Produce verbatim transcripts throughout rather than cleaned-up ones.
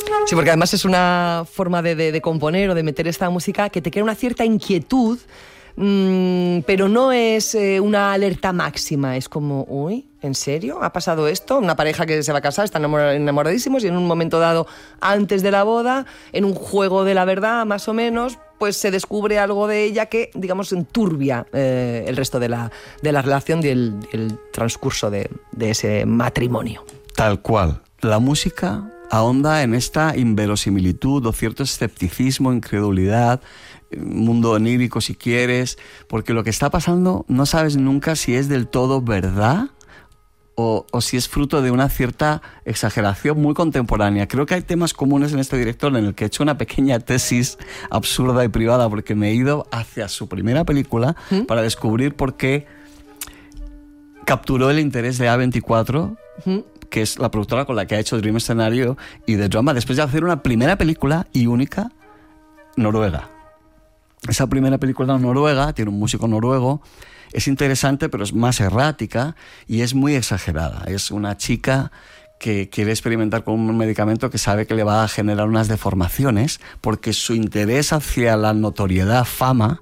Sí, porque además es una forma de, de, de componer o de meter esta música que te crea una cierta inquietud, mmm, pero no es eh, una alerta máxima. Es como, uy, ¿en serio? ¿Ha pasado esto? Una pareja que se va a casar, están enamoradísimos y en un momento dado, antes de la boda, en un juego de la verdad, más o menos, pues se descubre algo de ella que, digamos, enturbia eh, el resto de la, de la relación y el, el transcurso de, de ese matrimonio. Tal cual. La música ahonda en esta inverosimilitud o cierto escepticismo, incredulidad, mundo onírico si quieres, porque lo que está pasando no sabes nunca si es del todo verdad o, o si es fruto de una cierta exageración muy contemporánea. Creo que hay temas comunes en este director en el que he hecho una pequeña tesis absurda y privada porque me he ido hacia su primera película ¿Mm? para descubrir por qué capturó el interés de A veinticuatro, ¿Mm? que es la productora con la que ha hecho Dream Scenario y The Drama, después de hacer una primera película y única noruega. Esa primera película noruega tiene un músico noruego, es interesante pero es más errática y es muy exagerada. Es una chica que quiere experimentar con un medicamento que sabe que le va a generar unas deformaciones porque su interés hacia la notoriedad, fama,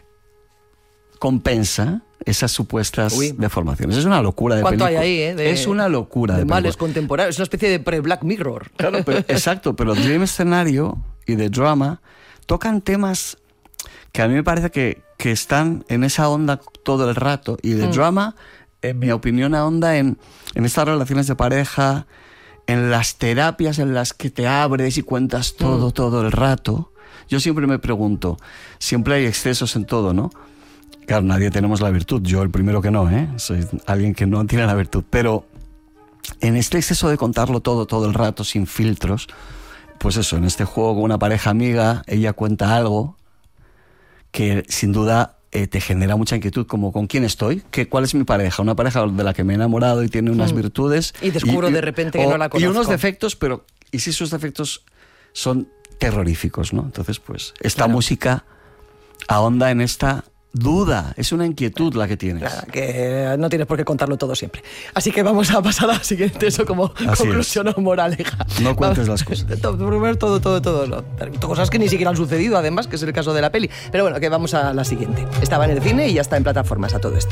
compensa esas supuestas Uy. deformaciones. Es una locura de película. ¿Cuánto hay ahí, eh? De, es una locura de, de males película. contemporáneos. Es una especie de pre-Black Mirror. Claro, pero, exacto, pero Dream Scenario y The Drama tocan temas que a mí me parece que, que están en esa onda todo el rato. Y The mm. Drama, en mi opinión, ahonda en, en estas relaciones de pareja, en las terapias en las que te abres y cuentas todo, mm. todo el rato. Yo siempre me pregunto, siempre hay excesos en todo, ¿no? Claro, nadie tenemos la virtud, yo el primero que no, ¿eh? Soy alguien que no tiene la virtud, pero en este exceso de contarlo todo, todo el rato, sin filtros, pues eso, en este juego con una pareja amiga, ella cuenta algo que sin duda eh, te genera mucha inquietud, como ¿con quién estoy? ¿Qué, ¿Cuál es mi pareja? Una pareja de la que me he enamorado y tiene unas mm. virtudes. Y descubro y, de repente que o, no la conozco. Y unos defectos, pero ¿y si sus defectos son terroríficos, no? Entonces, pues, esta claro. música ahonda en esta duda, es una inquietud la que tienes. Claro, que no tienes por qué contarlo todo siempre. Así que vamos a pasar a la siguiente, eso como Así conclusión es. o moraleja. No cuentes las cosas. Primero todo, todo, todo. No. Cosas que ni siquiera han sucedido, además, que es el caso de la peli. Pero bueno, que vamos a la siguiente. Estaba en el cine y ya está en plataformas a todo esto.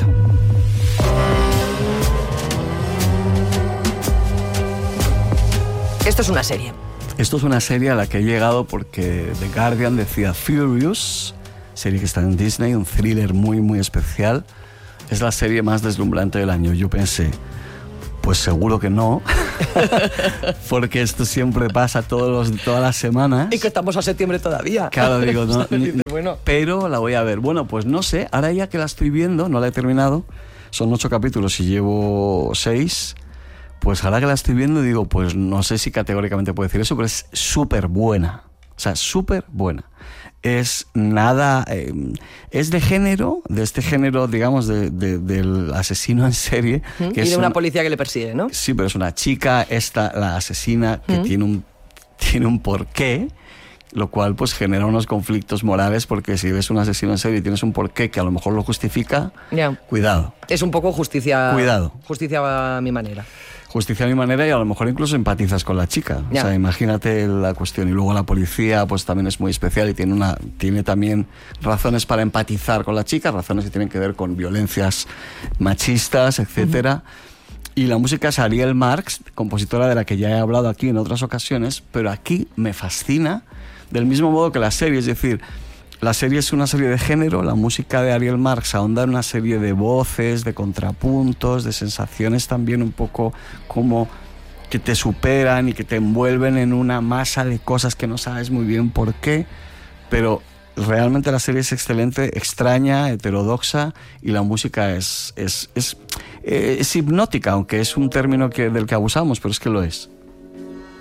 Esto es una serie. Esto es una serie a la que he llegado porque The Guardian decía Furious, serie que está en Disney, un thriller muy, muy especial. Es la serie más deslumbrante del año. Yo pensé, pues seguro que no, porque esto siempre pasa todos los, todas las semanas. Y que estamos a septiembre todavía. Claro, digo, no, ni, bueno. pero la voy a ver. Bueno, pues no sé, ahora ya que la estoy viendo, no la he terminado, son ocho capítulos y llevo seis, pues ahora que la estoy viendo digo, pues no sé si categóricamente puedo decir eso, pero es súper buena. O sea, súper buena. Es nada, eh, es de género, de este género, digamos, de, de, del asesino en serie. ¿Mm? Que y es de una un, policía que le persigue, ¿no? Sí, pero es una chica, esta, la asesina, que ¿Mm? tiene un, tiene un porqué, lo cual pues genera unos conflictos morales, porque si ves un asesino en serie y tienes un porqué que a lo mejor lo justifica, yeah. cuidado. Es un poco justicia. Cuidado. Justicia a mi manera. Justicia a mi manera y a lo mejor incluso empatizas con la chica. Ya. O sea, imagínate la cuestión. Y luego la policía pues también es muy especial y tiene, una, tiene también razones para empatizar con la chica, razones que tienen que ver con violencias machistas, etcétera. Uh-huh. Y la música es Ariel Marx, compositora de la que ya he hablado aquí en otras ocasiones, pero aquí me fascina del mismo modo que la serie. Es decir, la serie es una serie de género, la música de Ariel Marx ahonda en una serie de voces, de contrapuntos, de sensaciones también un poco como que te superan y que te envuelven en una masa de cosas que no sabes muy bien por qué, pero realmente la serie es excelente, extraña, heterodoxa y la música es, es, es, es hipnótica, aunque es un término que, del que abusamos, pero es que lo es.